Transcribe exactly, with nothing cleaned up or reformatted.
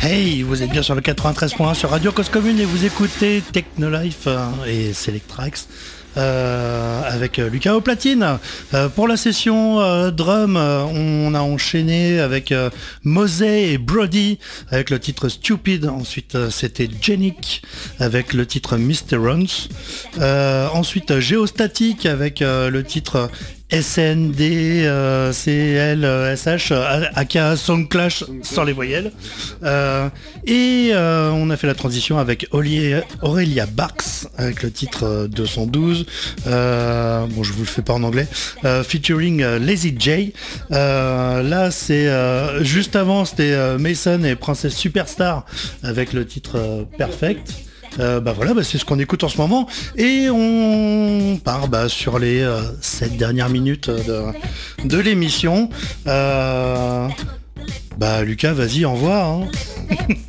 Hey, vous êtes bien sur le quatre-vingt-treize point un sur Radio Cause Commune et vous écoutez Technolife euh, et Selectrax euh, avec euh, Lucas au platine. Euh, pour la session euh, drum, euh, on a enchaîné avec euh, Mosey et Brody avec le titre Stupid. Ensuite, euh, c'était Genic avec le titre Mysterons. Euh, ensuite, Géostatique avec euh, le titre S N D C L S H aka Song Clash sans les voyelles. Euh, et euh, on a fait la transition avec Aurélia, Aurélia Barks avec le titre deux cent douze. Euh, bon, je vous le fais pas en anglais. Euh, featuring euh, Lazy J. Euh, là, c'est euh, juste avant, c'était euh, Mason et Princess Superstar avec le titre euh, Perfect. Euh, bah voilà, bah c'est ce qu'on écoute en ce moment et on part bah, sur les euh, sept dernières minutes de, de l'émission. Euh, bah Lucas, vas-y, envoie. Hein.